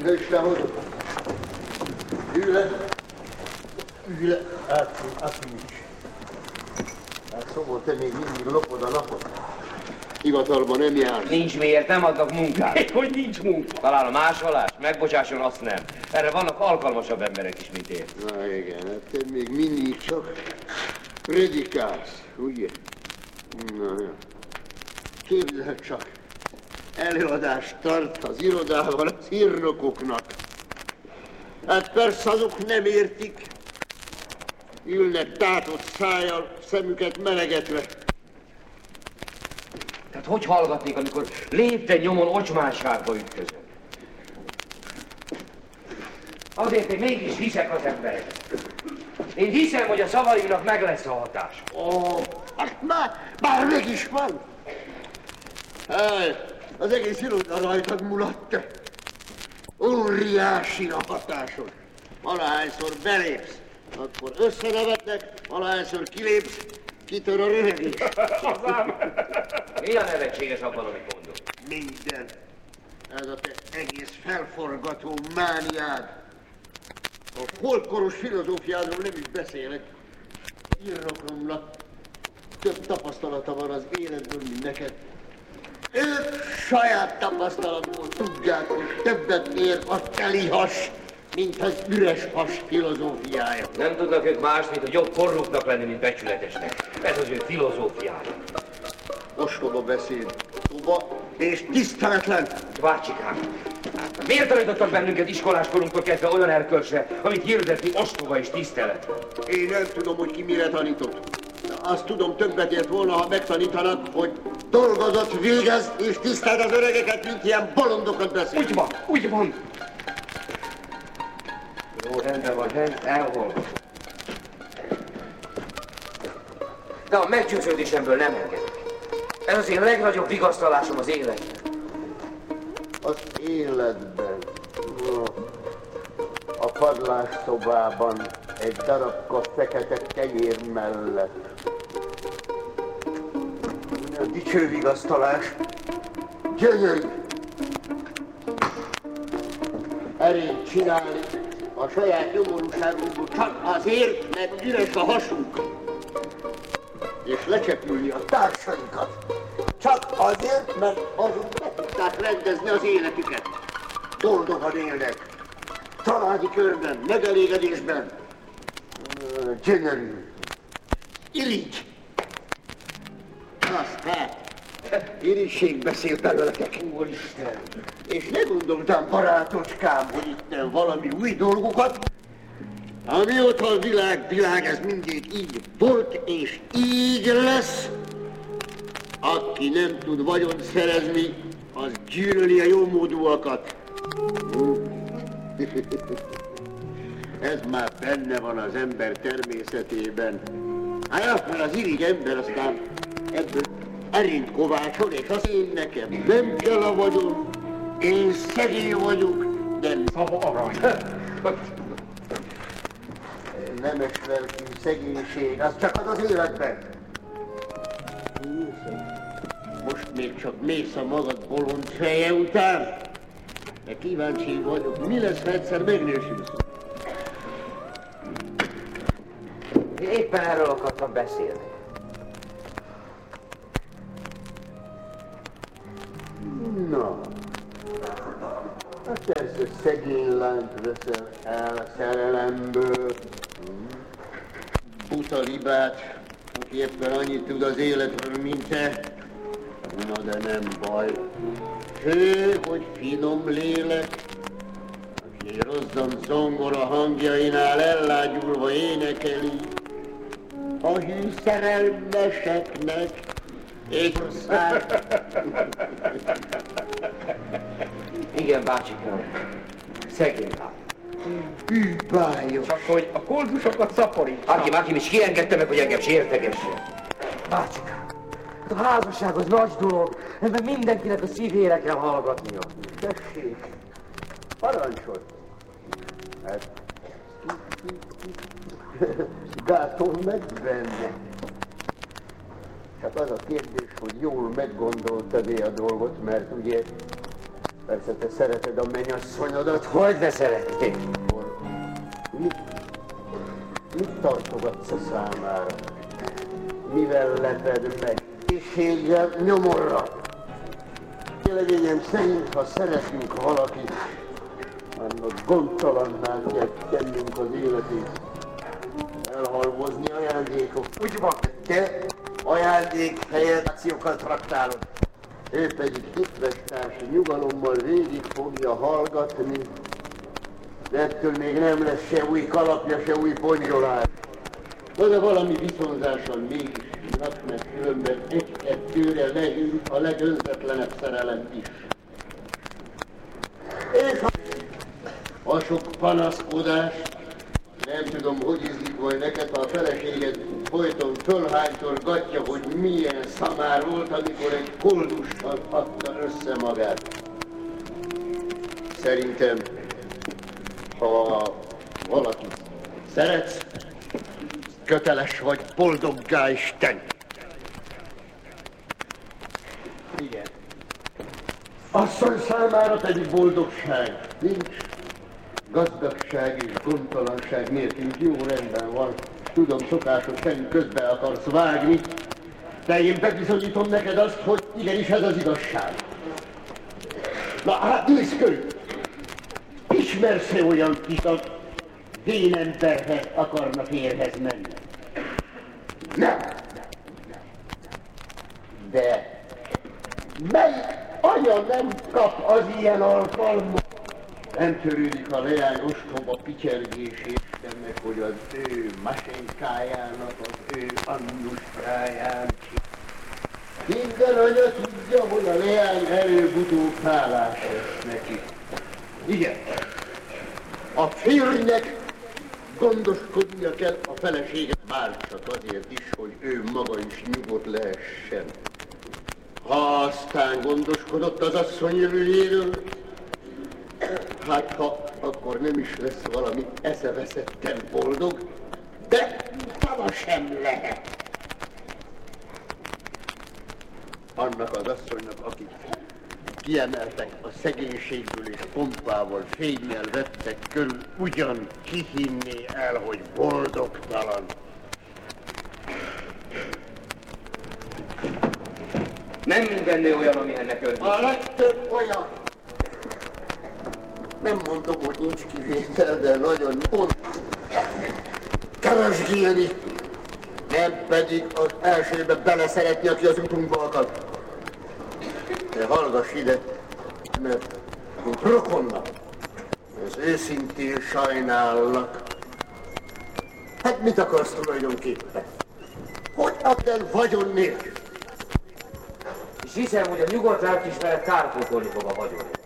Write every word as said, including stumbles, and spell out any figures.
De Istenhoz! Ülj le! Ülj le! Átfúj, átfúj is. Hát Szobor, te még mindig lopod a napot. Hivatalban nem jár. Nincs miért, nem adnak munkát. Hogy nincs munka? Talán a másolás? Megbocsásson, azt nem. Erre vannak alkalmasabb emberek is, mint én. Na igen, hát te még mindig csak predikálsz, ugye? Na jó. Képzeld csak, előadást tart az irodában az írnokoknak. Hát persze azok nem értik. Ülnek tátott szájjal, szemüket melegetve. Tehát hogy hallgatnék, amikor lépten nyomon ocsmánságba ütközök? Azért én mégis hiszek az emberek. Én hiszem, hogy a szavaimnak meg lesz a hatás. Ó, hát már, már meg is van. Hát, az egész iroda rajtad mulatt, te. Óriási a hatásod. Valahányszor belépsz, akkor összenevetnek, valahányszor kilépsz, kitör a röhögés. Hazám! Mi a nevetséges abban, amit mondok? Minden. Ez a te egész felforgató mániád. A folkloros filozófiádról nem is beszélek. Írnokomnak több tapasztalata van az életből, mint neked. Ők saját tapasztalatból tudják, hogy többet ér a teli has, mint az üres has filozófiája. Nem tudnak ők más, mint hogy jobb korruptnak lenni, mint becsületesnek. Ez az ő filozófiája. Ostoba beszéd, ostoba és tiszteletlen. Bácsikám, miért tanítottak bennünket iskoláskorunktól kezdve olyan erkölcsre, amit hirdetni ostoba és tisztelet? Én nem tudom, hogy ki mire tanított. De azt tudom, többet ért volna, ha megtanítanak, hogy dolgozat végez és tiszteld az öregeket, mint ilyen bolondokat beszél. Úgy van, úgy van. Jó, rendben van, elhallgatom. De a meggyőződésemből nem engedek. Ez az én legnagyobb vigasztalásom az életben. Az életben. A padlásszobában egy darabka fekete kenyér mellett. A dicső vigasztalás. Gyönyörű. Erényt csinálni a saját nyomorúságunkból csak azért, mert üres a hasunk. És lecsepülni a társainkat. Csak azért, mert azok be tudták rendezni az életüket. Boldogan élnek. Családi körben, megelégedésben. Gyönyörű. Irigy. Az hát. Irigység beszél belőletek. Úristen. És ne gondoltam, barátocskám, hogy itten valami új dolgokat. Amióta a világ, világ, ez mindig így volt, és így lesz. Aki nem tud vagyont szerezni, az gyűlöli a jómódúakat. Ez már benne van az ember természetében. Hát, mert az irigy ember aztán ebből erényt kovácsol, és az én nekem nem kell a vagyon. Én szegény vagyok, de Szava arany. nemes lelkű szegénység, az csak az az életben. Most még csak mész a magad bolond feje után, de kíváncsi vagyok, mi lesz, ha egyszer megnősülsz? Én éppen erről akartam beszélni. Na, hát persze szegény lányt veszel el szerelemből, buta libát, aki éppen annyit tud az életről, mint te. Na de nem baj. Hő, hogy finom lélek, aki egy rozzant zongora hangjainál ellágyulva énekeli, a hű szerelmeseknek egy ország. Igen, bácsikám. Szegény lány. Bűbályos. Csak hogy a koldusokat szaporítsa. Aki, aki is kiengedte meg, hogy engem sértegesse. Bácsikám, a házasság az nagy dolog, ebben mindenkinek a szívére kell hallgatnia. Tessék, parancsol. Hát, gátol meg benne. Csak az a kérdés, hogy jól meggondoltad-e a dolgot, mert ugye Persze te szereted a mennyasszonyodat. Hogy ne szeretnék? Mit, mit tartogatsz a számára? Mivel leped meg? Készséggel, nyomorra. Véleményem szerint, ha szeretünk valakit, annak gondtalanná kell tennünk az életét. Elhalmozni ajándékok. Úgy van, te ajándék helyett akciókkal traktálod. Ő pedig hitves társi nyugalommal végig fogja hallgatni, de ettől még nem lesz se új kalapja, se új pongyolás. Na de valami viszonzással mégis jönnek, mert különben egy-kettőre legyünk a legönzetlenebb szerelem is. És ha a sok panaszkodás, nem tudom, hogy ízlik majd neked, ha a feleséged folyton fölhánytorgatja, hogy milyen szamár volt, amikor egy koldussal adta össze magát. Szerintem, ha valakit szeretsz, köteles vagy boldoggá is tenni. Igen. Asszony számára pedig boldogság nincs. Gazdagság és gondtalanság nélkül jó rendben van. Tudom, szokásos szerint közbe akarsz vágni, de én bebizonyítom neked azt, hogy igenis ez az igazság. Na hát nézd körül! Ismersz-e olyan kisat, vénemberhez akarna férhez menni? Nem! De melyik anya nem kap az ilyen alkalmat? Nem törődik a leány ostoba pityergéséstennek, hogy az ő masenkájának, az ő annustráján. Minden anya tudja, hogy a leány előbb-utóbb hálás lesz neki. Igen. A férjnek gondoskodnia kell a feleséget, már csak azért is, hogy ő maga is nyugodt lehessen. Ha aztán gondoskodott az asszony jövőjéről, hát ha akkor nem is lesz valami eszeveszetten boldog, de tava sem lehet. Annak az asszonynak, akik kiemeltek a szegénységből és pompával, fénnyel vettek körül, ugyan kihinné el, hogy boldogtalan. Nem minden nő olyan, amilyennek örülünk. A legtöbb olyan. Nem mondom, hogy nincs kivétel, de nagyon pont keresgélni, nem pedig az elsőbe beleszeretni, aki az utunkba akad. De hallgass ide, mert mint rokonnak, az őszintén sajnállak. Hát mit akarsz tulajdonképpen? Hogy add el vagyon nélkül? És hiszem, hogy a nyugodt lelkismeret kárpótolni fog a vagyonért.